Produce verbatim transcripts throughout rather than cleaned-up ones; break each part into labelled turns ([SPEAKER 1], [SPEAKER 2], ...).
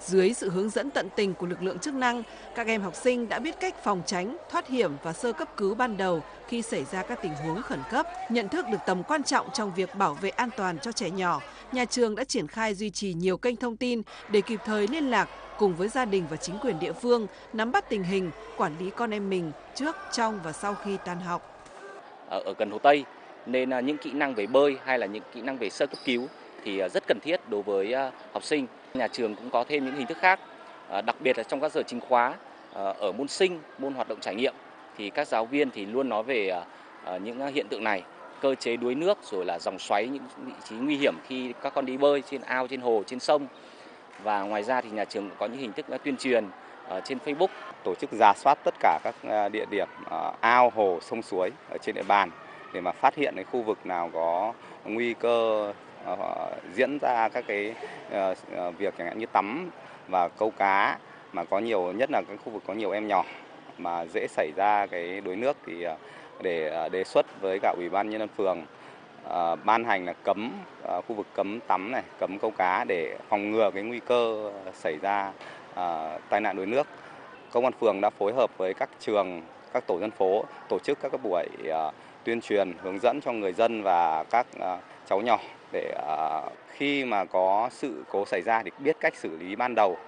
[SPEAKER 1] Dưới sự hướng dẫn tận tình của lực lượng chức năng, các em học sinh đã biết cách phòng tránh, thoát hiểm và sơ cấp cứu ban đầu khi xảy ra các tình huống khẩn cấp. Nhận thức được tầm quan trọng trong việc bảo vệ an toàn cho trẻ nhỏ, nhà trường đã triển khai duy trì nhiều kênh thông tin để kịp thời liên lạc cùng với gia đình và chính quyền địa phương, nắm bắt tình hình, quản lý con em mình trước, trong và sau khi tan học.
[SPEAKER 2] Ở, ở gần Hồ Tây nên à, những kỹ năng về bơi hay là những kỹ năng về sơ cấp cứu thì à, rất cần thiết đối với à, học sinh. Nhà trường cũng có thêm những hình thức khác, à, đặc biệt là trong các giờ chính khóa à, ở môn sinh, môn hoạt động trải nghiệm thì các giáo viên thì luôn nói về à, à, những hiện tượng này, cơ chế đuối nước rồi là dòng xoáy, những vị trí nguy hiểm khi các con đi bơi trên ao, trên hồ, trên sông. Và ngoài ra thì nhà trường cũng có những hình thức à, tuyên truyền ở trên Facebook.
[SPEAKER 3] Tổ chức rà soát tất cả các địa điểm ao, hồ, sông suối ở trên địa bàn để mà phát hiện cái khu vực nào có nguy cơ diễn ra các cái việc chẳng hạn như tắm và câu cá, mà có nhiều nhất là cái khu vực có nhiều em nhỏ mà dễ xảy ra cái đuối nước, thì để đề xuất với cả Ủy ban Nhân dân phường uh, ban hành là cấm uh, khu vực cấm tắm này, cấm câu cá để phòng ngừa cái nguy cơ xảy ra uh, tai nạn đuối nước. Công an phường đã phối hợp với các trường, các tổ dân phố tổ chức các cái buổi uh, tuyên truyền, hướng dẫn cho người dân và các uh, cháu nhỏ để uh, khi mà có sự cố xảy ra thì biết cách xử lý ban đầu.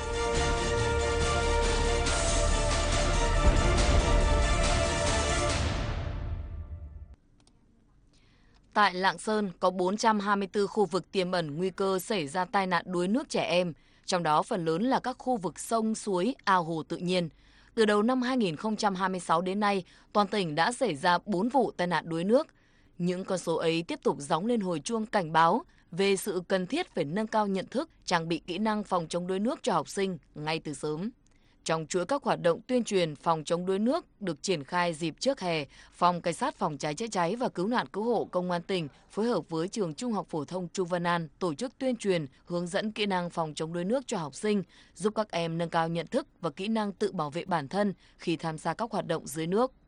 [SPEAKER 4] Tại Lạng Sơn có bốn trăm hai mươi tư khu vực tiềm ẩn nguy cơ xảy ra tai nạn đuối nước trẻ em, trong đó phần lớn là các khu vực sông, suối, ao hồ tự nhiên. Từ đầu năm hai nghìn không trăm hai mươi sáu đến nay, toàn tỉnh đã xảy ra bốn vụ tai nạn đuối nước. Những con số ấy tiếp tục gióng lên hồi chuông cảnh báo về sự cần thiết phải nâng cao nhận thức, trang bị kỹ năng phòng chống đuối nước cho học sinh ngay từ sớm. Trong chuỗi các hoạt động tuyên truyền phòng chống đuối nước được triển khai dịp trước hè, Phòng Cảnh sát Phòng cháy chữa cháy và Cứu nạn Cứu hộ Công an tỉnh phối hợp với Trường Trung học phổ thông Chu Văn An tổ chức tuyên truyền, hướng dẫn kỹ năng phòng chống đuối nước cho học sinh, giúp các em nâng cao nhận thức và kỹ năng tự bảo vệ bản thân khi tham gia các hoạt động dưới nước.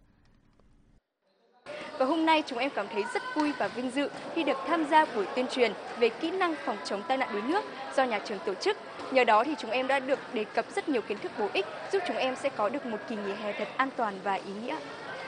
[SPEAKER 5] Và hôm nay chúng em cảm thấy rất vui và vinh dự khi được tham gia buổi tuyên truyền về kỹ năng phòng chống tai nạn đuối nước do nhà trường tổ chức. Nhờ đó thì chúng em đã được đề cập rất nhiều kiến thức bổ ích, giúp chúng em sẽ có được một kỳ nghỉ hè thật an toàn và ý nghĩa.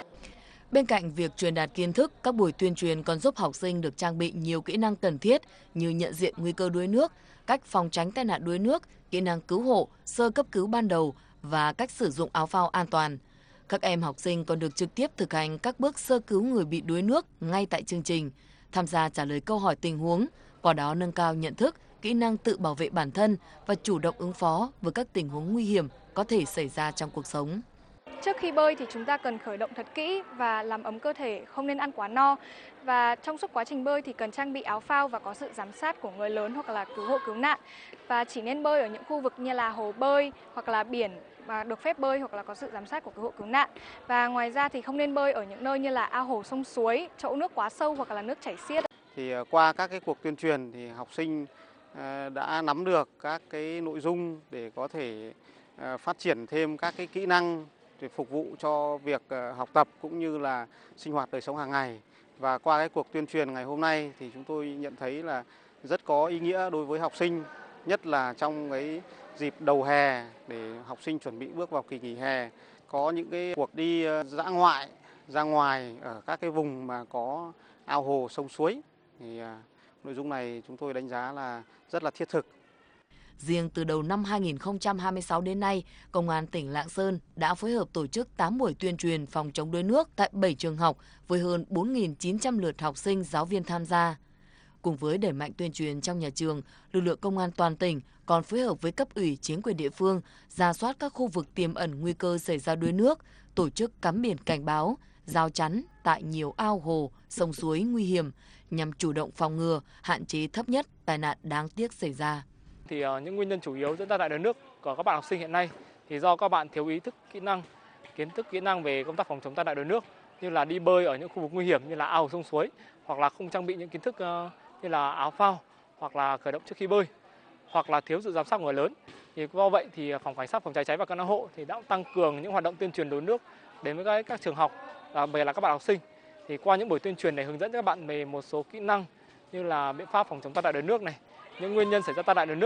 [SPEAKER 4] Bên cạnh việc truyền đạt kiến thức, các buổi tuyên truyền còn giúp học sinh được trang bị nhiều kỹ năng cần thiết như nhận diện nguy cơ đuối nước, cách phòng tránh tai nạn đuối nước, kỹ năng cứu hộ, sơ cấp cứu ban đầu và cách sử dụng áo phao an toàn. Các em học sinh còn được trực tiếp thực hành các bước sơ cứu người bị đuối nước ngay tại chương trình, tham gia trả lời câu hỏi tình huống, qua đó nâng cao nhận thức, kỹ năng tự bảo vệ bản thân và chủ động ứng phó với các tình huống nguy hiểm có thể xảy ra trong cuộc sống.
[SPEAKER 6] Trước khi bơi thì chúng ta cần khởi động thật kỹ và làm ấm cơ thể, không nên ăn quá no. Và trong suốt quá trình bơi thì cần trang bị áo phao và có sự giám sát của người lớn hoặc là cứu hộ cứu nạn. Và chỉ nên bơi ở những khu vực như là hồ bơi hoặc là biển mà được phép bơi hoặc là có sự giám sát của cứu hộ cứu nạn. Và ngoài ra thì không nên bơi ở những nơi như là ao hồ, sông suối, chỗ nước quá sâu hoặc là nước chảy xiết.
[SPEAKER 7] Thì qua các cái cuộc tuyên truyền thì học sinh đã nắm được các cái nội dung để có thể phát triển thêm các cái kỹ năng để phục vụ cho việc học tập cũng như là sinh hoạt đời sống hàng ngày. Và qua cái cuộc tuyên truyền ngày hôm nay thì chúng tôi nhận thấy là rất có ý nghĩa đối với học sinh, nhất là trong cái dịp đầu hè để học sinh chuẩn bị bước vào kỳ nghỉ hè. Có những cái cuộc đi dã ngoại, ra ngoài ở các cái vùng mà có ao hồ, sông suối. Thì nội dung này chúng tôi đánh giá là rất là thiết thực.
[SPEAKER 4] Riêng từ đầu năm hai nghìn không trăm hai mươi sáu đến nay, Công an tỉnh Lạng Sơn đã phối hợp tổ chức tám buổi tuyên truyền phòng chống đuối nước tại bảy trường học với hơn bốn nghìn chín trăm lượt học sinh, giáo viên tham gia. Cùng với đẩy mạnh tuyên truyền trong nhà trường, lực lượng công an toàn tỉnh còn phối hợp với cấp ủy chính quyền địa phương, rà soát các khu vực tiềm ẩn nguy cơ xảy ra đuối nước, tổ chức cắm biển cảnh báo, rào chắn tại nhiều ao hồ, sông suối nguy hiểm nhằm chủ động phòng ngừa, hạn chế thấp nhất tai nạn đáng tiếc xảy ra.
[SPEAKER 8] Thì uh, những nguyên nhân chủ yếu dẫn ra tai nạn đuối nước của các bạn học sinh hiện nay thì do các bạn thiếu ý thức kỹ năng, kiến thức kỹ năng về công tác phòng chống tai nạn đuối nước, như là đi bơi ở những khu vực nguy hiểm như là ao sông suối, hoặc là không trang bị những kiến thức uh, như là áo phao, hoặc là khởi động trước khi bơi, hoặc là thiếu sự giám sát của người lớn. Thì do vậy thì Phòng Cảnh sát Phòng cháy cháy và Cứu nạn hộ thì đã tăng cường những hoạt động tuyên truyền đuối nước đến với các, các trường học, đặc biệt là các bạn học sinh. Thì qua những buổi tuyên truyền này hướng dẫn các bạn về một số kỹ năng như là biện pháp phòng chống tai nạn đuối nước này, những nguyên nhân xảy ra tai nạn đuối nước.